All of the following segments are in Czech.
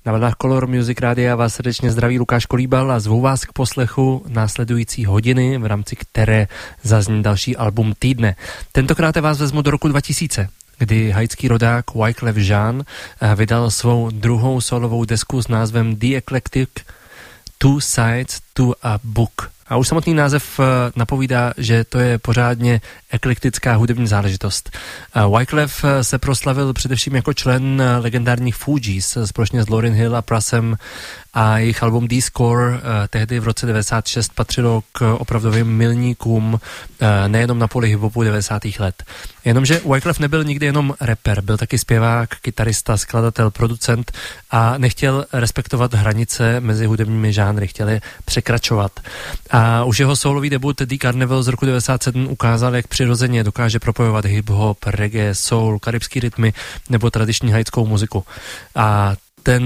Na vlnách Color Music Rádia vás srdečně zdraví Lukáš Kolíbal a zvu vás k poslechu následující hodiny, v rámci které zazní další album týdne. Tentokrát vás vezmu do roku 2000, kdy haitský rodák Wyclef Jean vydal svou druhou solovou desku s názvem The Eclectic Two Sides to a Book. A už samotný název napovídá, že to je pořádně eklektická hudební záležitost. Wyclef se proslavil především jako člen legendárních Fugees společně s Lauryn Hill a Pressem a jejich album D-Score tehdy v roce 96 patřilo k opravdovým milníkům nejenom na poli hiphopu 90. let. Jenomže Wyclef nebyl nikdy jenom rapper, byl taky zpěvák, kytarista, skladatel, producent a nechtěl respektovat hranice mezi hudebními žánry, chtěl je překračovat. A už jeho solový debut The Carnival z roku 97 ukázal, jak přirozeně dokáže propojovat hip-hop, reggae, soul, karibský rytmy nebo tradiční haitskou muziku. A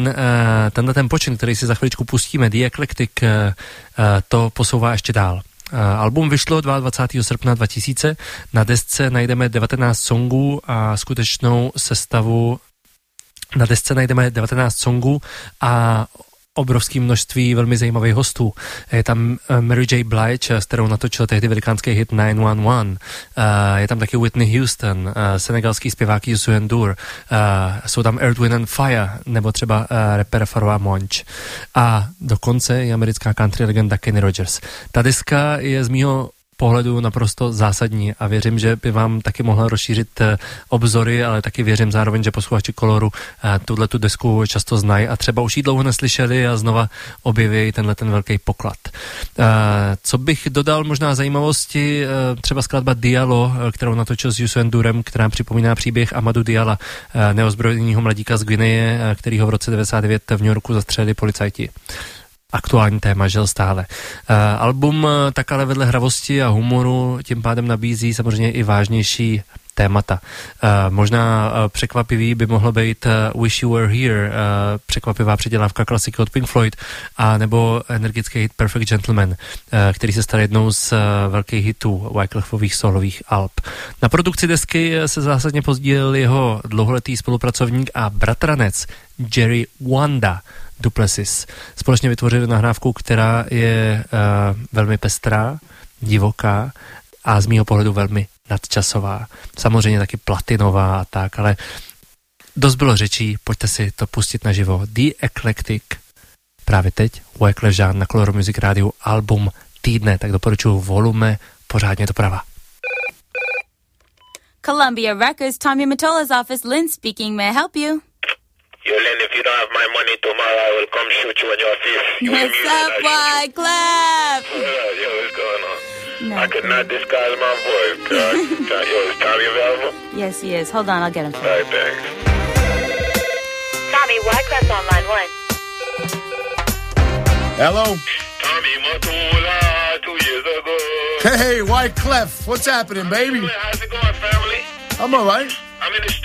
ten počin, který si za chviličku pustíme, The Eclectic, to posouvá ještě dál. Album vyšlo 22. srpna 2000, na desce najdeme 19 songů a skutečnou sestavu. Na desce najdeme 19 songů a obrovské množství velmi zajímavých hostů. Je tam Mary J. Blige, s kterou natočil tehdy velikánský hit 911. Je tam taky Whitney Houston, senegalský zpěvák Youssou N'Dour. Jsou tam Earth, Wind and Fire, nebo třeba rapper Pharoah Monch. A dokonce je americká country legenda Kenny Rogers. Ta deska je z mýho pohledu naprosto zásadní a věřím, že by vám taky mohla rozšířit obzory, ale taky věřím zároveň, že posluchači Coloru tuhletu desku často znají a třeba už ji dlouho neslyšeli a znova objeví ten velký poklad. Co bych dodal možná zajímavosti, třeba skladba Diallo, kterou natočil s Youssou N'Dourem, která připomíná příběh Amadou Dialla, neozbrojeného mladíka z Guineje, kterýho v roce 99 v New Yorku zastřelili policajti. Aktuální téma, žel stále. Album tak ale vedle hravosti a humoru tím pádem nabízí samozřejmě i vážnější témata. Možná překvapivý by mohlo být Wish You Were Here, překvapivá předělávka klasiky od Pink Floyd, a nebo energický hit Perfect Gentleman, který se stal jednou z velkých hitů Wyclefových solových alb. Na produkci desky se zásadně podílel jeho dlouholetý spolupracovník a bratranec Jerry Wanda Duplessis. Společně vytvořili nahrávku, která je velmi pestrá, divoká a z mýho pohledu velmi nadčasová. Samozřejmě taky platinová a tak, ale dost bylo řečí, pojďte si to pustit naživo. The Eclectic, právě teď, Wyclef Jean na Color Music Rádiu, album týdne, tak doporučuji volume, pořádně doprava. Columbia Records, Tommy Mottola's office, Lynn speaking, may I help you? Yo, Len, if you don't have my money tomorrow, I will come shoot you in your face. What's up, Wyclef? Yo, what's going on? No. I could not disguise my voice. Yo, is Tommy available? Yes, he is. Hold on, I'll get him. All right, thanks. Tommy, Wyclef's on line 1. Hello? Tommy Mottola, 2 years ago. Hey, Wyclef, what's happening, baby? How's it going, family? I'm all right. I'm in the